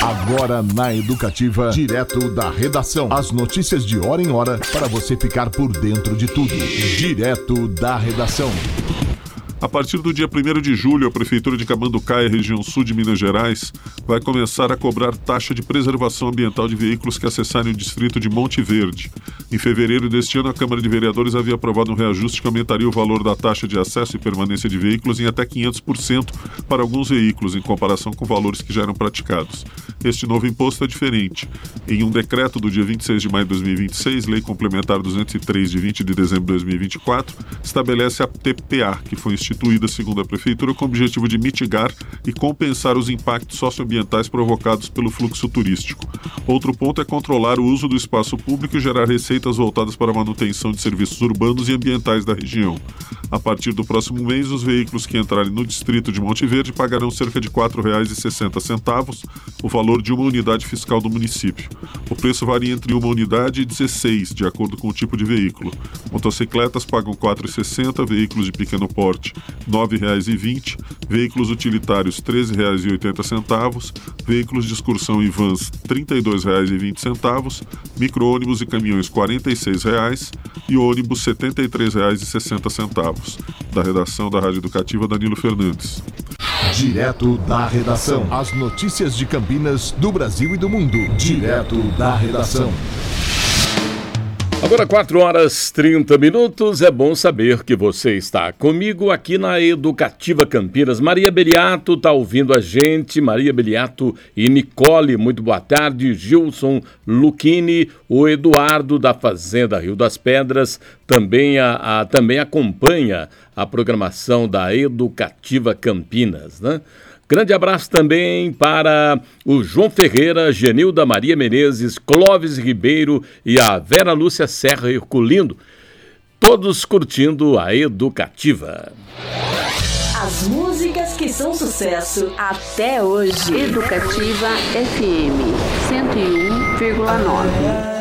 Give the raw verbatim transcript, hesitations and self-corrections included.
Agora na Educativa, direto da redação. As notícias de hora em hora para você ficar por dentro de tudo. Direto da redação. A partir do dia primeiro de julho, a Prefeitura de Camanducaia, região sul de Minas Gerais, vai começar a cobrar taxa de preservação ambiental de veículos que acessarem o distrito de Monte Verde. Em fevereiro deste ano, a Câmara de Vereadores havia aprovado um reajuste que aumentaria o valor da taxa de acesso e permanência de veículos em até quinhentos por cento para alguns veículos, em comparação com valores que já eram praticados. Este novo imposto é diferente. Em um decreto do dia vinte e seis de maio de dois mil e vinte e seis, Lei Complementar duzentos e três, de vinte de dezembro de dois mil e vinte e quatro, estabelece a T P A, que foi instituída, segundo a Prefeitura, com o objetivo de mitigar e compensar os impactos socioambientais provocados pelo fluxo turístico. Outro ponto é controlar o uso do espaço público e gerar receitas voltadas para a manutenção de serviços urbanos e ambientais da região. A partir do próximo mês, os veículos que entrarem no distrito de Monte Verde pagarão cerca de quatro reais e sessenta centavos, o valor de uma unidade fiscal do município. O preço varia entre uma unidade e dezesseis, de acordo com o tipo de veículo. Motocicletas pagam quatro reais e sessenta centavos, veículos de pequeno porte nove reais e vinte centavos, veículos utilitários treze reais e oitenta centavos, veículos de excursão e vans trinta e dois reais e vinte centavos, micro-ônibus e caminhões quarenta e seis reais e ônibus setenta e três reais e sessenta centavos. Da redação da Rádio Educativa, Danilo Fernandes. Direto da redação. As notícias de Campinas, do Brasil e do mundo. Direto da redação. Agora quatro horas e trinta minutos, é bom saber que você está comigo aqui na Educativa Campinas. Maria Beliato está ouvindo a gente, Maria Beliato e Nicole, muito boa tarde. Gilson Luchini, o Eduardo da Fazenda Rio das Pedras, também, a, a, também acompanha a programação da Educativa Campinas, né? Grande abraço também para o João Ferreira, Genilda Maria Menezes, Clóvis Ribeiro e a Vera Lúcia Serra Herculindo, todos curtindo a Educativa. As músicas que são sucesso até hoje. Educativa F M cento e um vírgula nove.